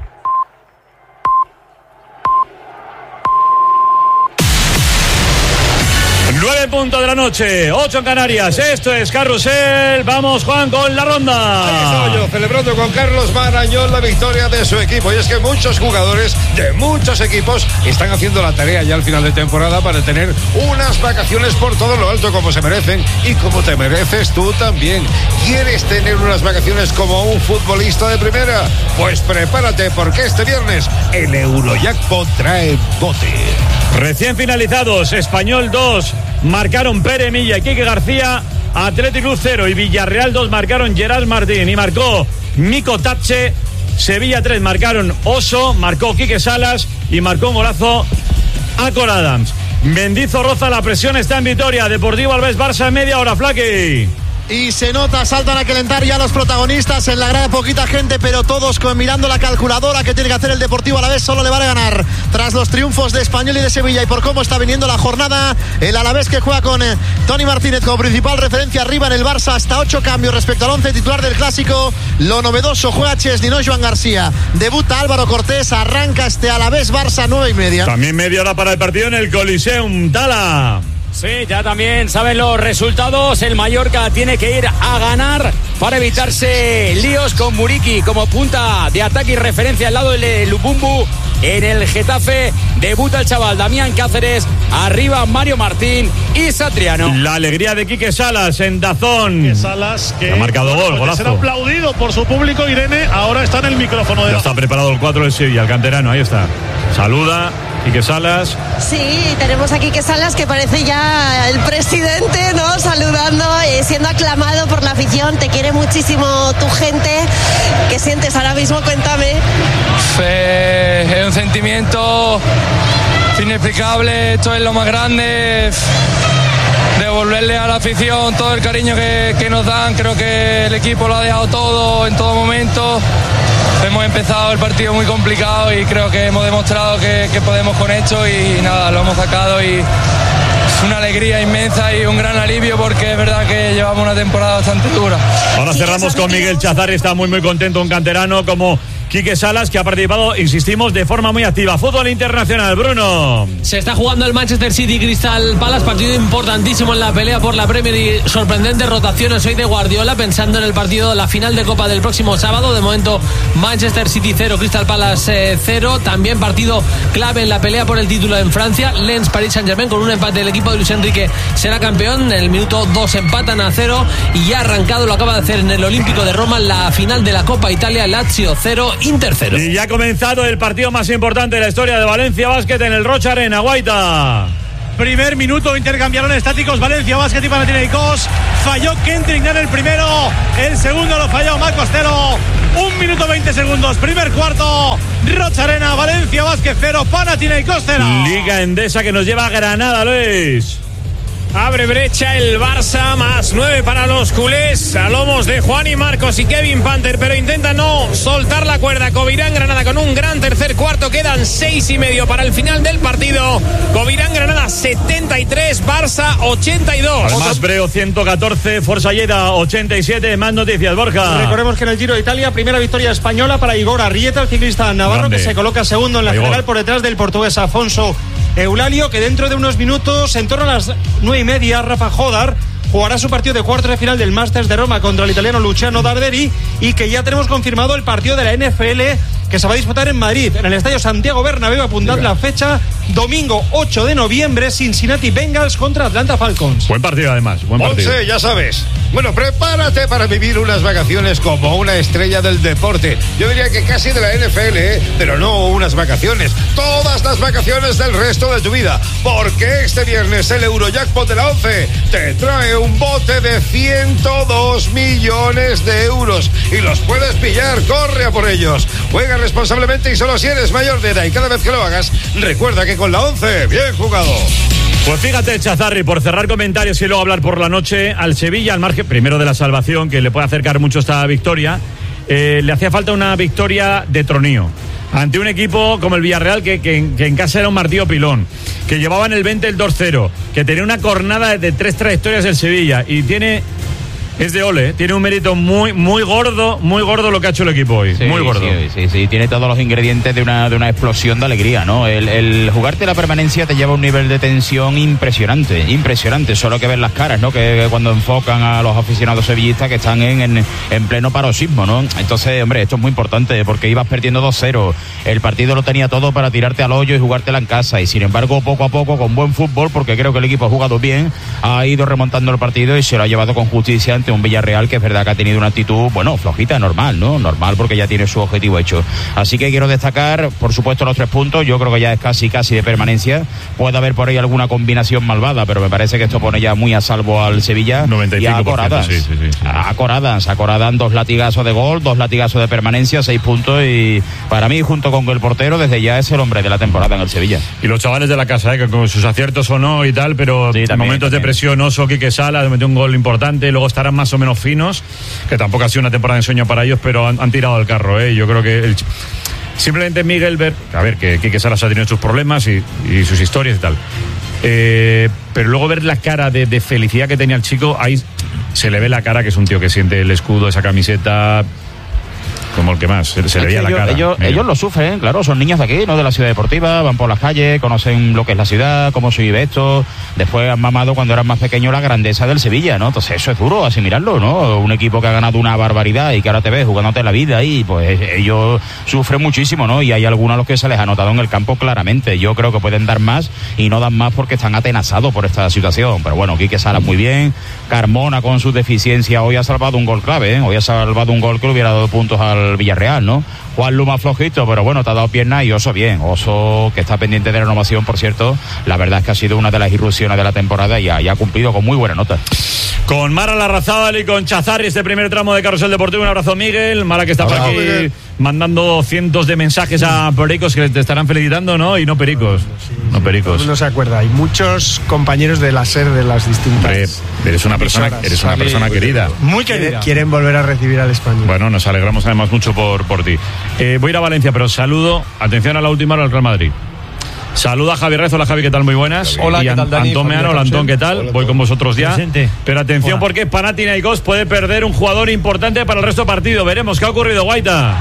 nueve puntos de la noche, ocho en Canarias. Esto es Carrusel. Vamos, Juan, con la ronda. Ahí estoy yo, celebrando con Carlos Marañón la victoria de su equipo. Y es que muchos jugadores de muchos equipos están haciendo la tarea ya al final de temporada para tener unas vacaciones por todo lo alto, como se merecen y como te mereces tú también. ¿Quieres tener unas vacaciones como un futbolista de primera? Pues prepárate, porque este viernes el Eurojackpot trae bote. Recién finalizados, Español dos, marcaron Pere Milla y Quique García. Athletic Club cero y Villarreal dos, marcaron Gerard Martín y marcó Miko Tatche. Sevilla tres, marcaron Oso, marcó Quique Salas y marcó un golazo Acor Adams. Mendizorroza, la presión está en Vitoria. Deportivo Alavés Barça en media hora, Flaky. Y se nota, saltan a calentar ya los protagonistas. En la grada poquita gente, pero todos con, mirando la calculadora que tiene que hacer el Deportivo Alavés. Solo le vale ganar tras los triunfos de Español y de Sevilla. Y por cómo está viniendo la jornada, el Alavés que juega con eh, Toni Martínez como principal referencia arriba en el Barça. Hasta ocho cambios respecto al once titular del Clásico. Lo novedoso, juega Chesney, no Joan García. Debuta Álvaro Cortés, arranca este Alavés Barça nueve y media. También media hora para el partido en el Coliseum. Tala. Sí, ya también saben los resultados. El Mallorca tiene que ir a ganar para evitarse líos con Muriqui como punta de ataque y referencia al lado del Lubumbu. En el Getafe debuta el chaval Damián Cáceres, arriba Mario Martín y Satriano. La alegría de Quique Salas en Dazón. Quique Salas que ha marcado gol, golazo. Será aplaudido por su público. Irene ahora está en el micrófono de ya la... está preparado el cuatro del Sevilla, el canterano, ahí está. Saluda Quique Salas. Sí, tenemos a Quique Salas, que parece ya el presidente, ¿no? Saludando, eh, siendo aclamado por la afición. Te quiere muchísimo tu gente. ¿Qué sientes ahora mismo? Cuéntame. Eh, es un sentimiento inexplicable. Esto es lo más grande. Devolverle a la afición todo el cariño que, que nos dan. Creo que el equipo lo ha dejado todo en todo momento. Hemos empezado el partido muy complicado y creo que hemos demostrado que, que podemos con esto y nada, lo hemos sacado y es una alegría inmensa y un gran alivio porque es verdad que llevamos una temporada bastante dura. Ahora cerramos con Miguel Chazarri, está muy muy contento, un canterano como Quique Salas, que ha participado, insistimos, de forma muy activa. Fútbol internacional, Bruno. Se está jugando el Manchester City Crystal Palace, partido importantísimo en la pelea por la Premier y sorprendentes rotaciones hoy de Guardiola, pensando en el partido, la final de Copa del próximo sábado. De momento, Manchester City cero, Crystal Palace cero. También partido clave en la pelea por el título en Francia. Lens Paris Saint-Germain, con un empate del equipo de Luis Enrique será campeón. En el minuto dos empatan a cero y ya ha arrancado, lo acaba de hacer en el Olímpico de Roma, la final de la Copa Italia. Lazio cero, Inter cero. Y ya ha comenzado el partido más importante de la historia de Valencia Basket en el Rocha Arena, Guaita. Primer minuto, intercambiaron estáticos Valencia Basket y Panathinaikos. Falló Kendrick en el primero, el segundo lo falló Marc Costello. Un minuto veinte segundos, primer cuarto. Rocha Arena, Valencia Basket cero, Panathinaikos cero. Liga Endesa que nos lleva a Granada, Luis. Abre brecha el Barça, más nueve para los culés, a lomos de Juan y Marcos y Kevin Panther, pero intenta no soltar la cuerda. Covirán Granada con un gran tercer cuarto, quedan seis y medio para el final del partido. Covirán Granada setenta y tres, Barça ochenta y dos. Al más breo ciento catorce, Forza Lleida ochenta y siete. Más noticias, Borja. Recordemos que en el Giro de Italia, primera victoria española para Igor Arrieta, el ciclista navarro, grande, que se coloca segundo en la Igor. general por detrás del portugués Afonso Eulalio, que dentro de unos minutos, en torno a las nueve y media, Rafa Jodar jugará su partido de cuartos de final del Masters de Roma contra el italiano Luciano Darderi, y que ya tenemos confirmado el partido de la N F L que se va a disputar en Madrid, en el Estadio Santiago Bernabéu. Apuntad la fecha, domingo ocho de noviembre, Cincinnati Bengals contra Atlanta Falcons. Buen partido además, buen partido. Once, ya sabes. Bueno, prepárate para vivir unas vacaciones como una estrella del deporte. Yo diría que casi de la N F L, ¿eh? Pero no unas vacaciones. Todas las vacaciones del resto de tu vida. Porque este viernes el Eurojackpot de la once te trae un bote de ciento dos millones de euros. Y los puedes pillar, corre a por ellos. Juega responsablemente y solo si eres mayor de edad. Y cada vez que lo hagas, recuerda que con la once, bien jugado. Pues fíjate, Chazarri, por cerrar comentarios y luego hablar por la noche, al Sevilla, al margen primero de la salvación, que le puede acercar mucho esta victoria, eh, le hacía falta una victoria de tronío ante un equipo como el Villarreal, que, que, que en casa era un martillo pilón, que llevaba en el veinte el dos cero, que tenía una cornada de tres trayectorias del Sevilla, y tiene... Es de ole, ¿eh? Tiene un mérito muy muy gordo, muy gordo lo que ha hecho el equipo hoy, sí, muy gordo. Sí, sí, sí, tiene todos los ingredientes de una, de una explosión de alegría, ¿no? El, el jugarte la permanencia te lleva a un nivel de tensión impresionante, impresionante, solo que ver las caras, ¿no? Que, que cuando enfocan a los aficionados sevillistas que están en, en, en pleno paroxismo, ¿no? Entonces, hombre, esto es muy importante, porque ibas perdiendo dos cero, el partido lo tenía todo para tirarte al hoyo y jugártela en casa, y sin embargo, poco a poco, con buen fútbol, porque creo que el equipo ha jugado bien, ha ido remontando el partido y se lo ha llevado con justicia ante un Villarreal que es verdad que ha tenido una actitud, bueno, flojita, normal, ¿no? Normal, porque ya tiene su objetivo hecho. Así que quiero destacar, por supuesto, los tres puntos. Yo creo que ya es casi, casi de permanencia. Puede haber por ahí alguna combinación malvada, pero me parece que esto pone ya muy a salvo al Sevilla. noventa y cinco por ciento, y a Coradas. sí, sí, sí, sí. A Coradas, a Coradas, dos latigazos de gol, dos latigazos de permanencia, seis puntos, y para mí, junto con el portero, desde ya es el hombre de la temporada en el Sevilla. Y los chavales de la casa, ¿eh? Que con sus aciertos o no y tal, pero sí, en también, momentos también. de presión, Oso, Quique Sala, metió un gol importante, luego estarán más o menos finos, que tampoco ha sido una temporada de sueño para ellos, pero han, han tirado el carro, ¿eh? Yo creo que el, simplemente Miguel ver, a ver, que Quique Salas ha tenido sus problemas y, y sus historias y tal, eh, pero luego ver la cara de, de felicidad que tenía el chico, ahí se le ve la cara que es un tío que siente el escudo, esa camiseta, como el que más, se, se le veía la ellos, cara. Ellos, ellos lo sufren, claro, son niños de aquí, no de la ciudad deportiva, van por las calles, conocen lo que es la ciudad, cómo se vive esto, después han mamado cuando eran más pequeños la grandeza del Sevilla, ¿no? Entonces eso es duro asimilarlo, ¿no? Un equipo que ha ganado una barbaridad y que ahora te ves jugándote la vida y pues ellos sufren muchísimo, ¿no? Y hay algunos a los que se les ha notado en el campo claramente. Yo creo que pueden dar más y no dan más porque están atenazados por esta situación. Pero bueno, Quique Salas muy bien, Carmona con sus deficiencias hoy ha salvado un gol clave, ¿eh? Hoy ha salvado un gol que le hubiera dado puntos al Villarreal, ¿no? Juan Luma flojito, pero bueno, te ha dado pierna, y Oso bien. Oso, que está pendiente de la renovación, por cierto, la verdad es que ha sido una de las irrupciones de la temporada y ha, y ha cumplido con muy buena nota. Con Mara Larrazábal y con Chazarri, este primer tramo de Carrusel Deportivo. Un abrazo, Miguel. Mara, que está por aquí Miguel, mandando cientos de mensajes a pericos que te estarán felicitando, ¿no? Y no pericos. Sí, no sí, pericos. No se acuerda. Hay muchos compañeros de la SER de las distintas. Hombre, eres una persona, eres una persona querida. Muy querida. Quieren volver a recibir al español. Bueno, nos alegramos además mucho por, por ti. Eh, voy a ir a Valencia, pero saludo, atención a la última hora del Real Madrid. Saluda a Javi Rez. Hola, Javi, ¿qué tal? Muy buenas. Hola, y ¿qué tal, Dani? Antón Meano, hola, Antón, ¿qué tal? Hola, voy con vosotros ya. Presente. Pero atención, Hola. Porque Panathinaikos puede perder un jugador importante para el resto del partido. Veremos qué ha ocurrido, Guaita.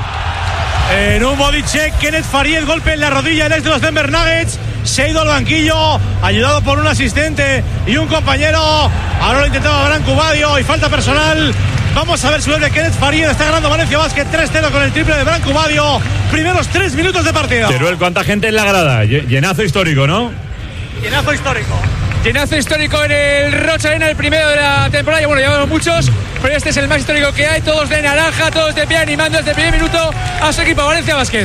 En un body check, Kenneth Faried, golpe en la rodilla, el ex de los Denver Nuggets, se ha ido al banquillo, ayudado por un asistente y un compañero. Ahora lo intentaba Branco Badio y falta personal. Vamos a ver si vuelve Kenneth Faried. Está ganando Valencia Basket tres cero con el triple de Branco Badio. Primeros tres minutos de partido. Teruel, ¿cuánta gente en la grada? Llenazo histórico, ¿no? Llenazo histórico. Llenazo histórico en el Rocha Arena, el primero de la temporada. Bueno, llevamos muchos, pero este es el más histórico que hay. Todos de naranja, todos de pie, animando desde el primer minuto a su equipo Valencia Basket.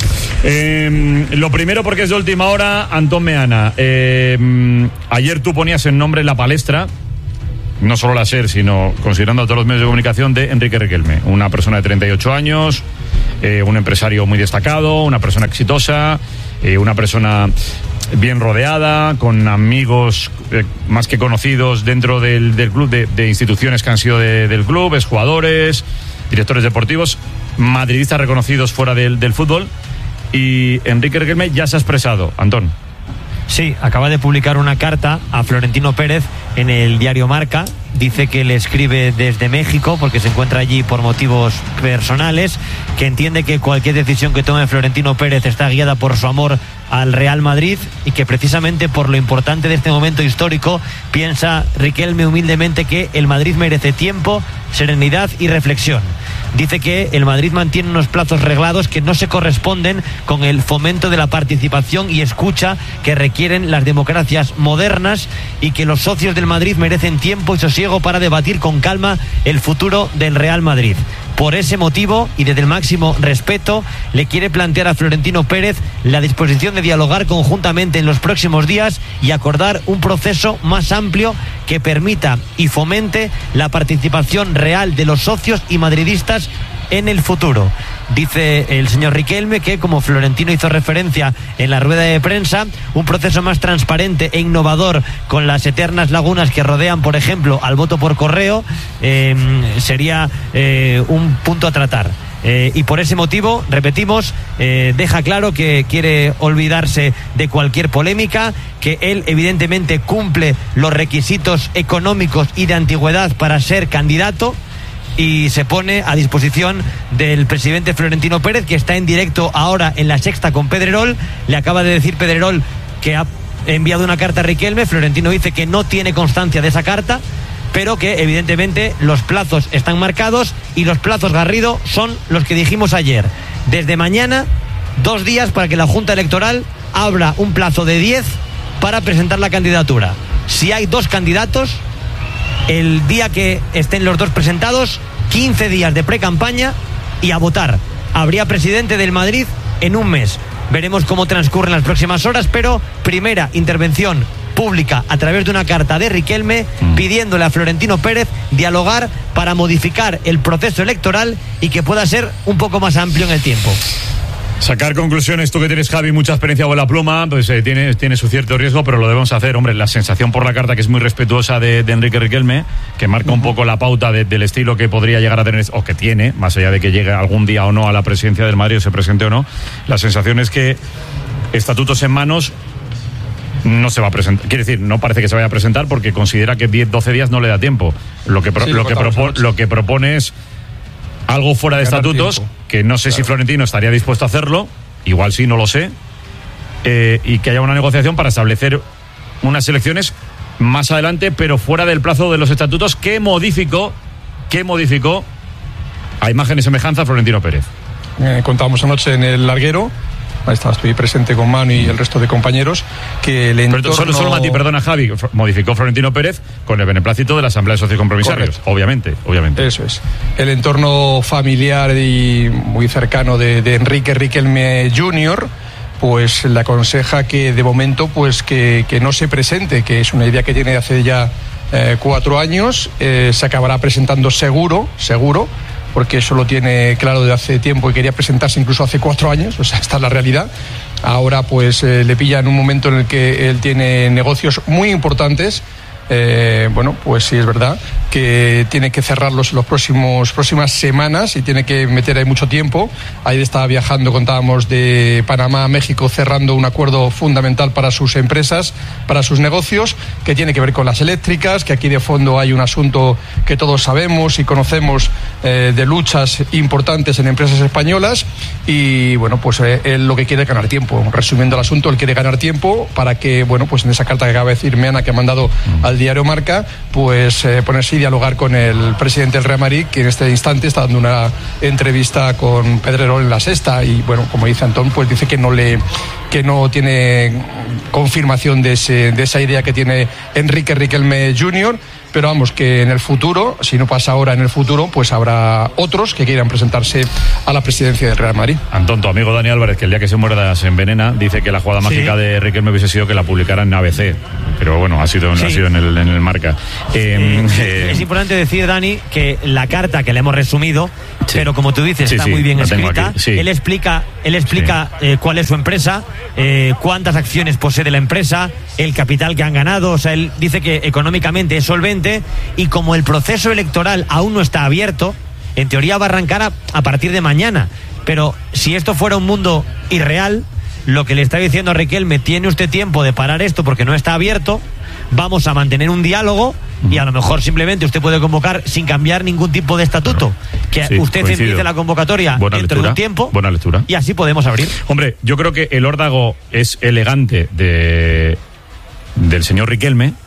Eh, lo primero, porque es de última hora, Antón Meana. Eh, ayer tú ponías en nombre en la palestra, no solo la SER, sino considerando a todos los medios de comunicación, de Enrique Riquelme. Una persona de treinta y ocho años, eh, un empresario muy destacado, una persona exitosa, eh, una persona bien rodeada, con amigos eh, más que conocidos dentro del, del club, de, de instituciones que han sido de, del club, exjugadores, directores deportivos, madridistas reconocidos fuera del, del fútbol. Y Enrique Riquelme ya se ha expresado. Antón. Sí, acaba de publicar una carta a Florentino Pérez en el diario Marca. Dice que le escribe desde México porque se encuentra allí por motivos personales, que entiende que cualquier decisión que tome Florentino Pérez está guiada por su amor al Real Madrid y que precisamente por lo importante de este momento histórico piensa Riquelme humildemente que el Madrid merece tiempo, serenidad y reflexión. Dice que el Madrid mantiene unos plazos reglados que no se corresponden con el fomento de la participación y escucha que requieren las democracias modernas y que los socios del Madrid merecen tiempo y sosiego para debatir con calma el futuro del Real Madrid. Por ese motivo y desde el máximo respeto le quiere plantear a Florentino Pérez la disposición de dialogar conjuntamente en los próximos días y acordar un proceso más amplio que permita y fomente la participación real de los socios y madridistas en el futuro. dice el señor Riquelme que, como Florentino hizo referencia en la rueda de prensa, un proceso más transparente e innovador con las eternas lagunas que rodean, por ejemplo, al voto por correo, eh, sería eh, un punto a tratar. Eh, y por ese motivo, repetimos, eh, deja claro que quiere olvidarse de cualquier polémica, que él evidentemente cumple los requisitos económicos y de antigüedad para ser candidato, y se pone a disposición del presidente Florentino Pérez, que está en directo ahora en La Sexta con Pedrerol. Le acaba de decir Pedrerol que ha enviado una carta a Riquelme. Florentino dice que no tiene constancia de esa carta, pero que evidentemente los plazos están marcados, y los plazos, Garrido, son los que dijimos ayer. Desde mañana, dos días para que la Junta Electoral abra un plazo de diez para presentar la candidatura. Si hay dos candidatos, el día que estén los dos presentados, quince días de pre-campaña y a votar. Habría presidente del Madrid en un mes. Veremos cómo transcurren las próximas horas, pero primera intervención pública a través de una carta de Riquelme pidiéndole a Florentino Pérez dialogar para modificar el proceso electoral y que pueda ser un poco más amplio en el tiempo. Sacar conclusiones, tú que tienes, Javi, mucha experiencia con la pluma, pues eh, tiene, tiene su cierto riesgo, pero lo debemos hacer. Hombre, la sensación por la carta, que es muy respetuosa de, de Enrique Riquelme, que marca uh-huh. un poco la pauta de, del estilo que podría llegar a tener, o que tiene, más allá de que llegue algún día o no a la presidencia del Madrid, o se presente o no. La sensación es que estatutos en manos no se va a presentar. Quiere decir, no parece que se vaya a presentar porque considera que diez, doce días no le da tiempo. Lo que, pro, sí, lo, lo, que propone, lo que propone es algo fuera de estatutos, que no sé claro. si Florentino estaría dispuesto a hacerlo, igual sí, no lo sé, eh, y que haya una negociación para establecer unas elecciones más adelante, pero fuera del plazo de los estatutos que modificó, que modificó a imagen y semejanza a Florentino Pérez. Eh, contábamos anoche en el larguero, ahí estaba, estoy presente con Manu y el resto de compañeros, que el entorno... Pero solo, solo Mati, perdona, Javi, modificó Florentino Pérez con el beneplácito de la Asamblea de Socios Compromisarios. Correcto. Obviamente, obviamente. Eso es. El entorno familiar y muy cercano de, de Enrique Riquelme junior, pues le aconseja que de momento pues que, que no se presente, que es una idea que tiene hace ya eh, cuatro años, eh, se acabará presentando seguro, seguro, porque eso lo tiene claro de hace tiempo y quería presentarse incluso hace cuatro años, o sea, esta es la realidad. Ahora pues eh, le pilla en un momento en el que él tiene negocios muy importantes. Eh, bueno, pues sí es verdad que tiene que cerrarlos en las próximas semanas y tiene que meter ahí mucho tiempo. Ayer estaba viajando, contábamos, de Panamá a México, cerrando un acuerdo fundamental para sus empresas, para sus negocios, que tiene que ver con las eléctricas, que aquí de fondo hay un asunto que todos sabemos y conocemos, eh, de luchas importantes en empresas españolas, y bueno, pues eh, él lo que quiere es ganar tiempo. Resumiendo el asunto, él quiere ganar tiempo para que, bueno, pues en esa carta que acaba de decir Meana, que ha mandado al diario Marca, pues eh, ponerse y dialogar con el presidente del Real Madrid, que en este instante está dando una entrevista con Pedrerol en La Sexta, y bueno, como dice Antón, pues dice que no le que no tiene confirmación de ese, de esa idea que tiene Enrique Riquelme junior, pero vamos, que en el futuro, si no pasa ahora, en el futuro, pues habrá otros que quieran presentarse a la presidencia del Real Madrid. Antón, tu amigo Dani Álvarez, que el día que se muerda se envenena, dice que la jugada sí. mágica de Riquelme hubiese sido que la publicaran en A B C, pero bueno, ha sido, sí. ha sido en, el, en el Marca. Eh, sí. eh, es importante decir, Dani, que la carta que le hemos resumido, sí. pero como tú dices, sí, está sí, muy bien escrita. Sí. Él explica, él explica sí. eh, cuál es su empresa, eh, cuántas acciones posee la empresa, el capital que han ganado. O sea, él dice que económicamente es solvente, y como el proceso electoral aún no está abierto, en teoría va a arrancar a, a partir de mañana. Pero si esto fuera un mundo irreal, lo que le está diciendo a Riquelme: tiene usted tiempo de parar esto porque no está abierto, vamos a mantener un diálogo, y a lo mejor simplemente usted puede convocar sin cambiar ningún tipo de estatuto, que sí, usted coincido. Empiece la convocatoria buena dentro lectura, de un tiempo, buena lectura, y así podemos abrir. Hombre, yo creo que el órdago es elegante de del señor Riquelme,